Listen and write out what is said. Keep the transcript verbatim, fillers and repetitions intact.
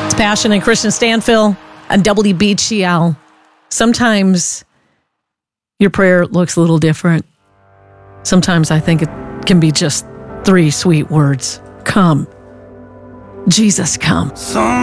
Passion and Christian Stanfill and W B G L. Sometimes your prayer looks a little different. Sometimes I think it can be just three sweet words. Come. Jesus, come.